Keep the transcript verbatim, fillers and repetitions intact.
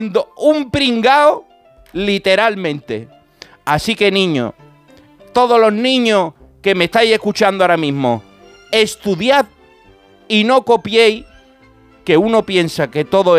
un pringao, literalmente. Así que, niños, todos los niños que me estáis escuchando ahora mismo, estudiad y no copiéis, que uno piensa que todo